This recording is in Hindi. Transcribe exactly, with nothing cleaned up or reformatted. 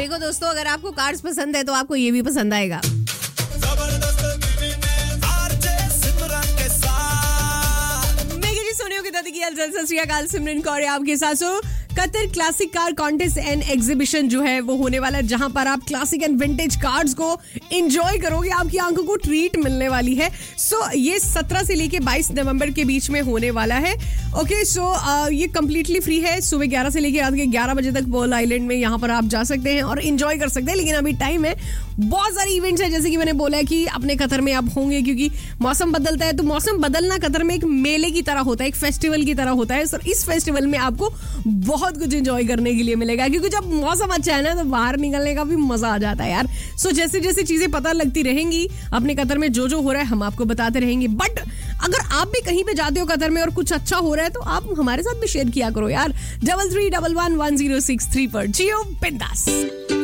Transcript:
देखो दोस्तों, अगर आपको कार्स पसंद है तो आपको ये भी पसंद आएगा। सिमरन कौर आपके साथ सो Qatar classic car contest and exhibition जो है वो होने वाला है, जहां पर आप क्लासिक एंड विंटेज कार्स को एंजॉय करोगे, आपकी आंखों को ट्रीट मिलने वाली है। सो so, ये सत्रह से लेके बाईस नवंबर के बीच में होने वाला है। ओके सो so, ये कम्प्लीटली फ्री है। सुबह ग्यारह से लेके रात के ग्यारह बजे तक पर्ल आइलैंड में यहाँ पर आप जा सकते हैं और एंजॉय कर सकते हैं। लेकिन अभी टाइम है, बहुत सारे इवेंट्स है, जैसे कि मैंने बोला है कि अपने कतर में आप होंगे, क्योंकि मौसम बदलता है। तो मौसम बदलना कतर में एक मेले की तरह होता है, एक फेस्टिवल की तरह होता है। सर इस फेस्टिवल में आपको बहुत कुछ एंजॉय करने के लिए मिलेगा, क्योंकि जब मौसम अच्छा है ना तो बाहर निकलने का भी मजा आ जाता है यार। सो so, जैसे जैसे चीजें पता लगती रहेंगी अपने कतर में, जो जो हो रहा है हम आपको बताते रहेंगे। बट अगर आप भी कहीं पे जाते हो कतर में और कुछ अच्छा हो रहा है तो आप हमारे साथ भी शेयर किया करो यार। Double three double one one zero six three पर जियो बिंदास।